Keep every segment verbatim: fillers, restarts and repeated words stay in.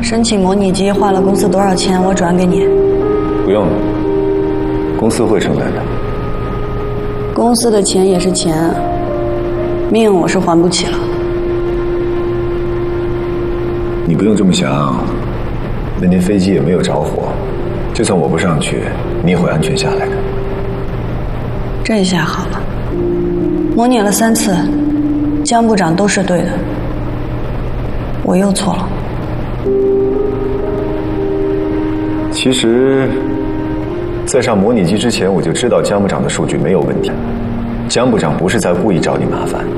申请模拟机花了公司多少钱？我转给你。 不用了，公司会承担的。 公司的钱也是钱，命我是还不起了。 你不用这么想，那天飞机也没有着火，就算我不上去，你也会安全下来的。 这下好了，模拟了三次，江部长都是对的，我又错了。 其实，在上模拟机之前，我就知道江部长的数据没有问题。江部长不是在故意找你麻烦。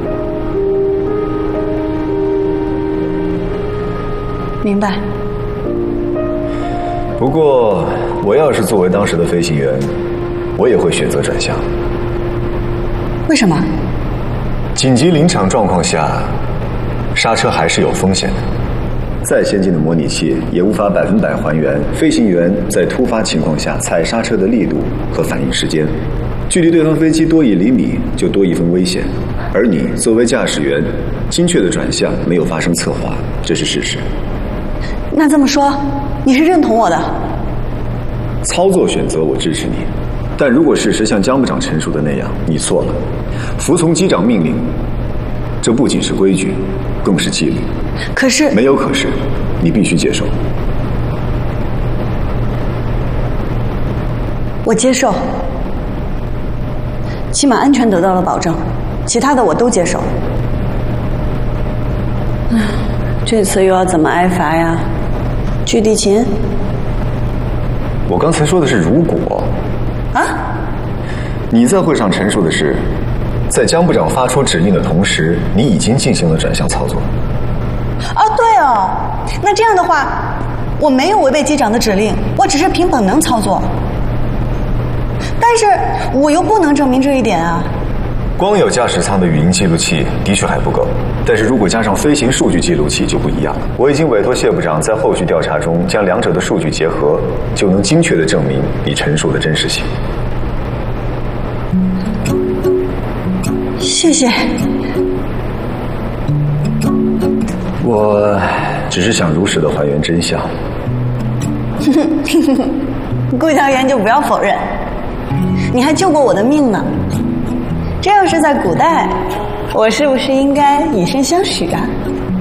明白。 不过，我要是作为当时的飞行员，我也会选择转向。 为什么？ 紧急临场状况下，刹车还是有风险的。再先进的模拟器也无法百分百还原飞行员在突发情况下踩刹车的力度和反应时间。距离对方飞机多一厘米，就多一分危险。而你作为驾驶员，精确的转向没有发生侧滑，这是事实。 那这么说，你是认同我的？ 操作选择我支持你，但如果事实像江部长陈述的那样，你错了。服从机长命令，这不仅是规矩，更是纪律。 可是没有可是，你必须接受。 我接受，起码安全得到了保证，其他的我都接受。唉，这次又要怎么挨罚呀？去地勤？ 我刚才说的是如果。 啊？ 你在会上陈述的是，在江部长发出指令的同时，你已经进行了转向操作。 哦，对哦，那这样的话，我没有违背机长的指令，我只是凭本能操作。但是我又不能证明这一点啊。 光有驾驶舱的语音记录器的确还不够，但是如果加上飞行数据记录器就不一样了。我已经委托谢部长在后续调查中将两者的数据结合，就能精确地证明你陈述的真实性。 谢谢。 我只是想如实的还原真相。 顾调研就不要否认，你还救过我的命呢。这要是在古代，我是不是应该以身相许啊？